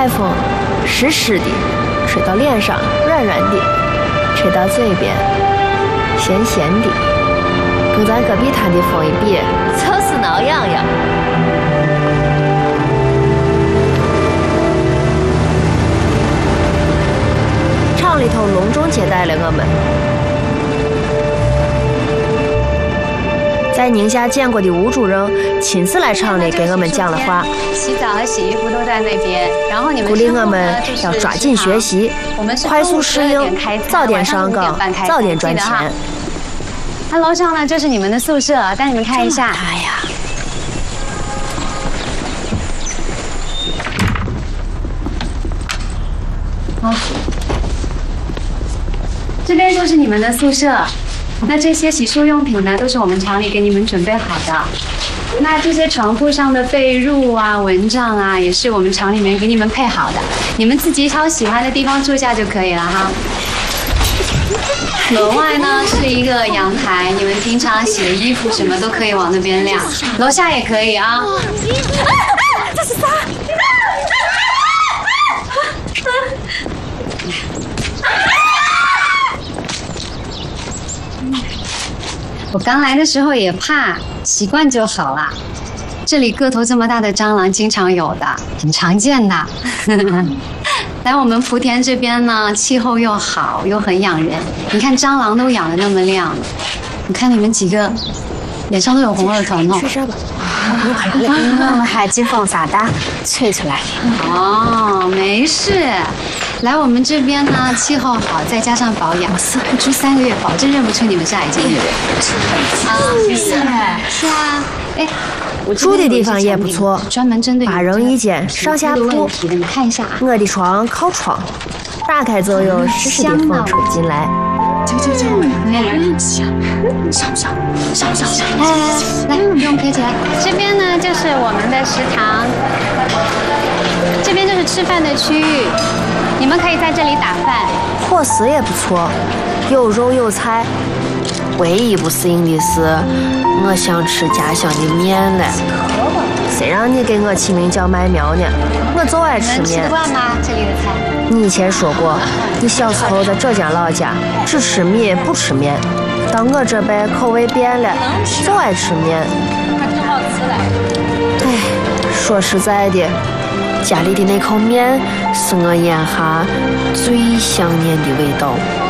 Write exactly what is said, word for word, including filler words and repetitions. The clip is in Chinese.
风湿湿的，吹到脸上软软的，吹到嘴边咸咸的，跟咱隔壁摊的风一比，就是挠痒痒。厂里头隆重接待了我们。在宁夏见过的吴主任亲自来厂里给我们讲了话， 洗澡和洗衣服都在那边，然后你们鼓励我们要抓紧学习，快速适应，早点上岗，早点赚钱。 那楼上呢就是你们的宿舍，带你们看一下。 哎呀， 好，这边就是你们的宿舍。那这些洗漱用品呢，都是我们厂里给你们准备好的。那这些床铺上的被褥啊、蚊帐啊，也是我们厂里面给你们配好的。你们自己挑喜欢的地方住下就可以了哈。楼外呢是一个阳台，你们平常洗的衣服什么都可以往那边晾。楼下也可以啊。 这是啥？ 我刚来的时候也怕，习惯就好了。这里个头这么大的蟑螂经常有的，很常见的。来我们莆田这边呢，气候又好，又很养人。你看蟑螂都养得那么亮，你看你们几个脸上都有红热疼痛。 去这吧。 我们还几风啥的吹出来。 哦，没事。来我们这边呢，气候好，再加上保养，不出三个月，保证认不出你们是矮经理人。啊，是是啊，哎， 住的地方也不错， 专门针对八人一间，上下铺。 你看一下， 我的床靠窗，打开就有湿湿的风吹进来。 九九九，哎，香，香不香？香不香？ 来来，不用客气。这边呢就是我们的食堂，这边就是吃饭的区域。你们可以在这里打饭， 伙食也不错，有肉有菜。唯一不适应的是，我想吃家乡的面了。谁让你给我起名叫麦苗呢？我就爱吃面。 你们吃得惯吗？这里的菜？ 你以前说过，你小时候在浙江老家只吃米不吃面。到我这辈口味变了，就爱吃面。 还挺好吃的。 哎，说实在的。家里的那口面是我眼下最想念的味道。